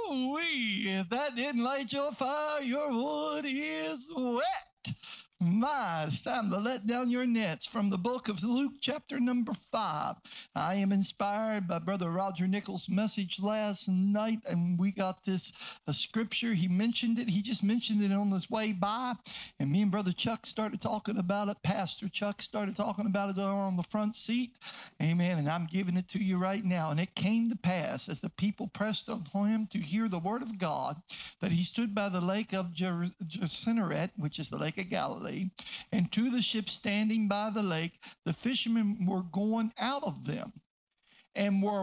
Woo-wee. If that didn't light your fire, your wood is wet. My, it's time to let down your nets from the book of Luke, chapter number 5. I am inspired by Brother Roger Nichols' message last night, and we got this scripture. He mentioned it. He just mentioned it on his way by, and me and Brother Chuck started talking about it. Pastor Chuck started talking about it on the front seat. Amen. And I'm giving it to you right now. And it came to pass as the people pressed on him to hear the word of God that he stood by the lake of Gennesaret, which is the lake of Galilee. And to the ships standing by the lake, the fishermen were going out of them and were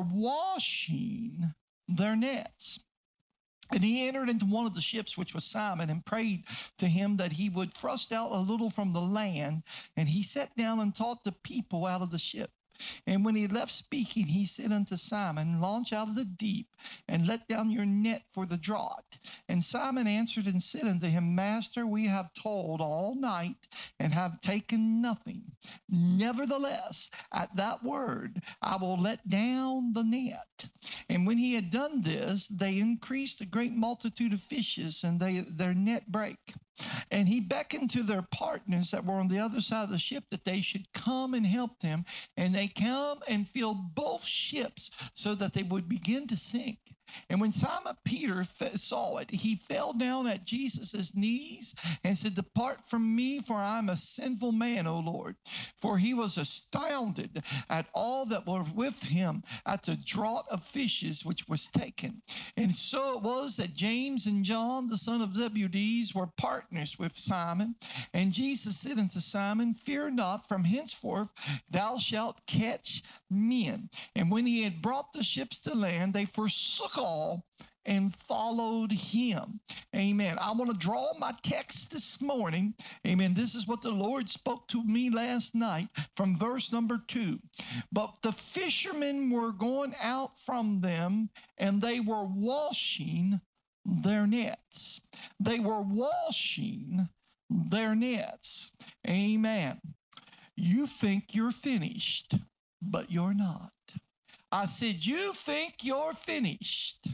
washing their nets. And he entered into one of the ships, which was Simon, and prayed to him that he would thrust out a little from the land. And he sat down and taught the people out of the ship. And when he left speaking, he said unto Simon, launch out of the deep and let down your net for the draught. And Simon answered and said unto him, Master, we have toiled all night and have taken nothing. Nevertheless, at that word, I will let down the net. And when he had done this, they increased a great multitude of fishes, and their net brake. And he beckoned to their partners that were on the other side of the ship that they should come and help them. And they come and filled both ships so that they would begin to sink. And when Simon Peter saw it, he fell down at Jesus' knees and said, Depart from me, for I am a sinful man, O Lord. For he was astounded at all that were with him at the draught of fishes which was taken. And so it was that James and John, the son of Zebedee, were partners with Simon. And Jesus said unto Simon, Fear not, from henceforth thou shalt catch men. And when he had brought the ships to land, they forsook all and followed him. Amen. I want to draw my text this morning. Amen. This is what the Lord spoke to me last night from verse number 2. But the fishermen were going out from them, and they were washing their nets. They were washing their nets. Amen. You think you're finished, but you're not. I said, you think you're finished,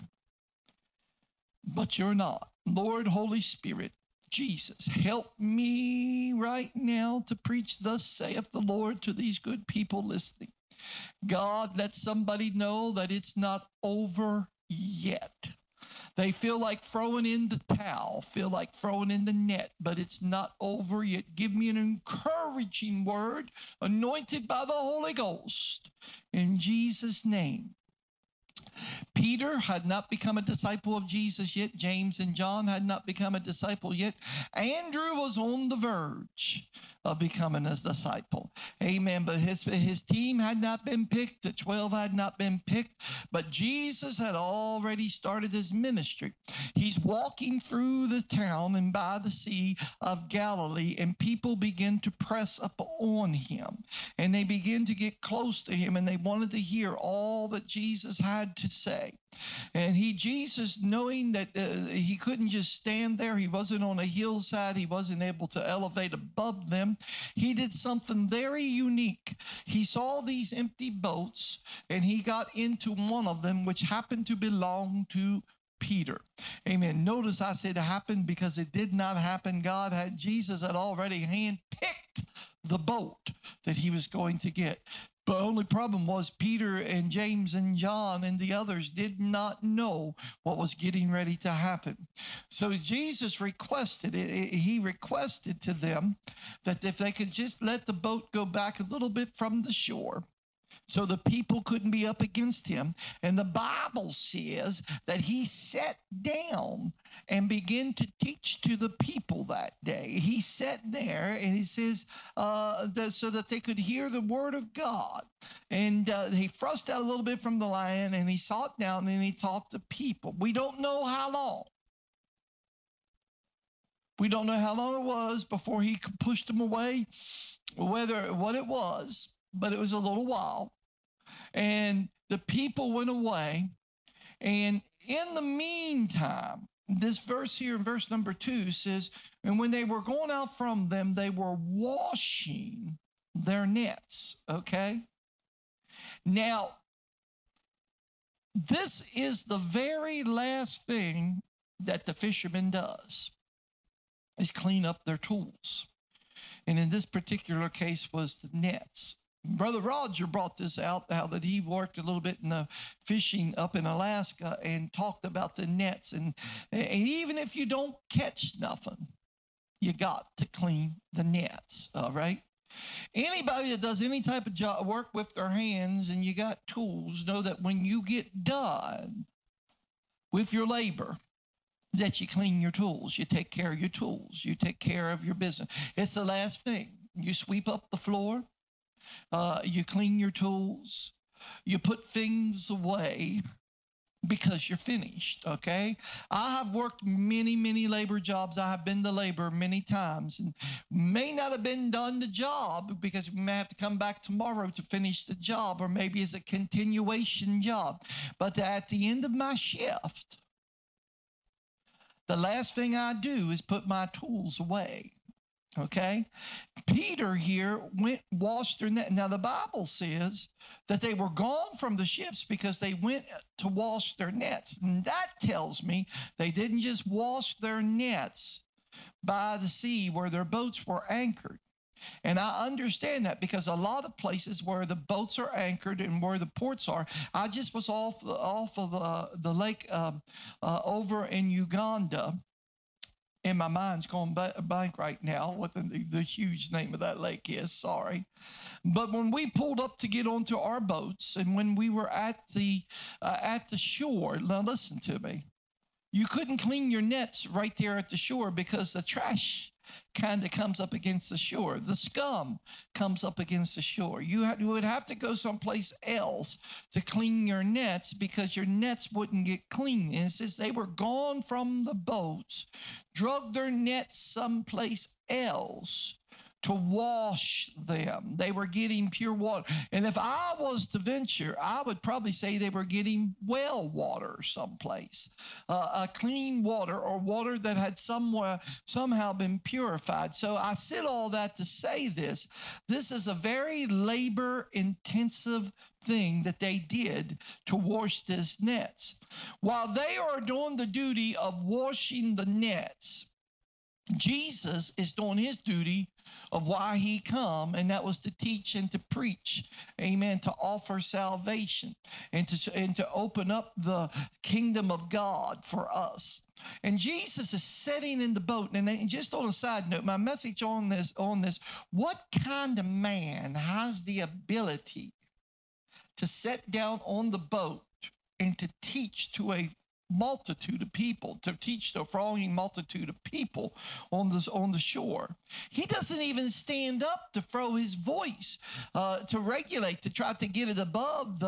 but you're not. Lord, Holy Spirit, Jesus, help me right now to preach thus saith the Lord to these good people listening. God, let somebody know that it's not over yet. They feel like throwing in the towel, feel like throwing in the net, but it's not over yet. Give me an encouraging word, anointed by the Holy Ghost, in Jesus' name. Peter had not become a disciple of Jesus yet. James and John had not become a disciple yet. Andrew was on the verge of becoming a disciple. Amen. But his team had not been picked. The 12 had not been picked. But Jesus had already started his ministry. He's walking through the town and by the Sea of Galilee, and people begin to press up on him. And they begin to get close to him, and they wanted to hear all that Jesus had to say. And Jesus, knowing that he couldn't just stand there, he wasn't on a hillside, he wasn't able to elevate above them, he did something very unique. He saw these empty boats, and he got into one of them, which happened to belong to Peter. Amen. Notice I said it happened because it did not happen. Jesus had already handpicked the boat that he was going to get. The only problem was Peter and James and John and the others did not know what was getting ready to happen. So Jesus requested to them that if they could just let the boat go back a little bit from the shore, so the people couldn't be up against him. And the Bible says that he sat down and began to teach to the people that day. He sat there and he says, so that they could hear the word of God. And he thrust out a little bit from the land, and he sat down and he taught the people. We don't know how long. We don't know how long it was before he pushed them away, what it was, but it was a little while. And the people went away. And in the meantime, this verse here, verse number 2 says, and when they were going out from them, they were washing their nets. Okay. Now, This is the very last thing that the fisherman does, is clean up their tools. And in this particular case was the nets. Brother Roger brought this out, how that he worked a little bit in the fishing up in Alaska and talked about the nets. And even if you don't catch nothing, you got to clean the nets, all right? Anybody that does any type of job, work with their hands, and you got tools, know that when you get done with your labor, that you clean your tools, you take care of your tools, you take care of your business. It's the last thing. You sweep up the floor, you clean your tools, you put things away because you're finished, okay? I have worked many, many labor jobs. I have been to labor many times and may not have been done the job because we may have to come back tomorrow to finish the job, or maybe it's a continuation job. But at the end of my shift, the last thing I do is put my tools away. Okay? Peter here washed their net. Now, the Bible says that they were gone from the ships because they went to wash their nets. And that tells me they didn't just wash their nets by the sea where their boats were anchored. And I understand that because a lot of places where the boats are anchored and where the ports are, I just was off of the lake over in Uganda. And my mind's going blank right now what the huge name of that lake is, sorry. But when we pulled up to get onto our boats and when we were at the shore, now listen to me, you couldn't clean your nets right there at the shore because the trash kind of comes up against the shore. The scum comes up against the shore. You would have to go someplace else to clean your nets because your nets wouldn't get clean. And it says they were gone from the boats, drug their nets someplace else to wash them. They were getting pure water. And if I was to venture, I would probably say they were getting well water someplace, a clean water or water that had somehow been purified. So I said all that to say this. This is a very labor-intensive thing that they did to wash these nets. While they are doing the duty of washing the nets, Jesus is doing his duty of why he come, and that was to teach and to preach, amen, to offer salvation and to open up the kingdom of God for us. And Jesus is sitting in the boat. And just on a side note, my message on this, what kind of man has the ability to sit down on the boat and to teach to a multitude of people, to teach the frothing multitude of people on the shore? He doesn't even stand up to throw his voice to regulate, to try to get it above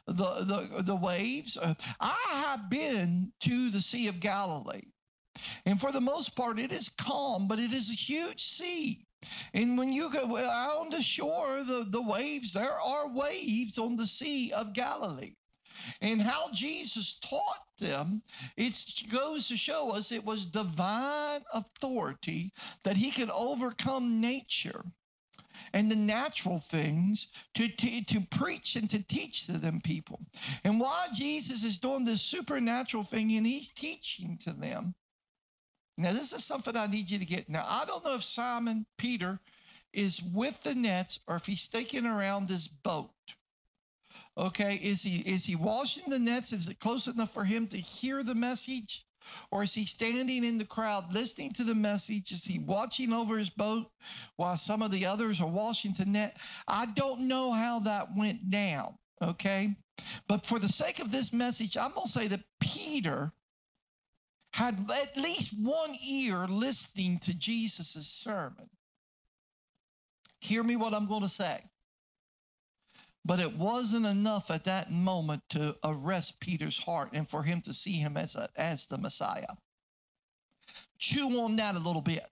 the waves. I have been to the Sea of Galilee, and for the most part it is calm, but it is a huge sea. And when you go out on the shore, the waves, there are waves on the Sea of Galilee. And how Jesus taught them, it goes to show us it was divine authority that he could overcome nature and the natural things to preach and to teach to them people. And while Jesus is doing this supernatural thing and he's teaching to them, now this is something I need you to get. Now, I don't know if Simon Peter is with the nets or if he's staking around this boat. Okay, is he washing the nets? Is it close enough for him to hear the message? Or is he standing in the crowd listening to the message? Is he watching over his boat while some of the others are washing the net? I don't know how that went down, okay? But for the sake of this message, I'm going to say that Peter had at least one ear listening to Jesus' sermon. Hear me what I'm going to say. But it wasn't enough at that moment to arrest Peter's heart and for him to see him as the Messiah. Chew on that a little bit.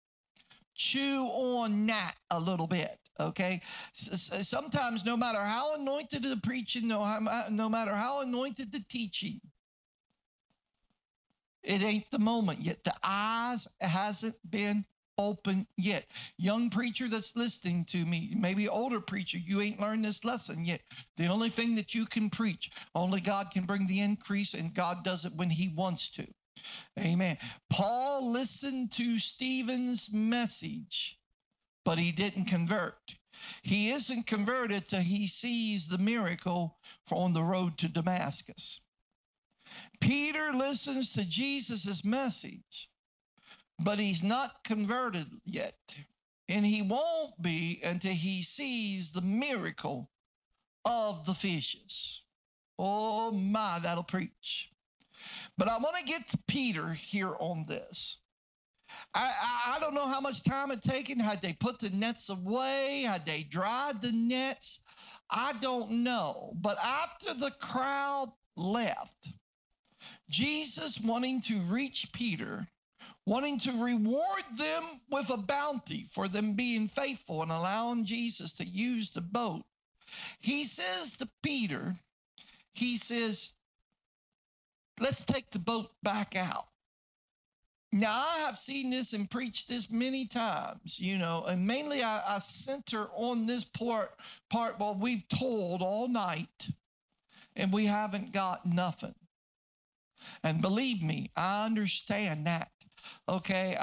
Chew on that a little bit, okay? Sometimes no matter how anointed the preaching, no matter how anointed the teaching, it ain't the moment yet. The eyes hasn't been open yet. Young preacher that's listening to me, maybe older preacher, you ain't learned this lesson yet. The only thing that you can preach, only God can bring the increase, and God does it when he wants to. Amen. Paul listened to Stephen's message, but he didn't convert. He isn't converted till he sees the miracle on the road to Damascus. Peter listens to Jesus' message, but he's not converted yet. And he won't be until he sees the miracle of the fishes. Oh my, that'll preach. But I want to get to Peter here on this. I don't know how much time it taken. Had they put the nets away? Had they dried the nets? I don't know. But after the crowd left, Jesus, wanting to reach Peter, wanting to reward them with a bounty for them being faithful and allowing Jesus to use the boat, he says to Peter, he says, let's take the boat back out. Now, I have seen this and preached this many times, and mainly I center on this part while we've toiled all night and we haven't got nothing. And believe me, I understand that, okay?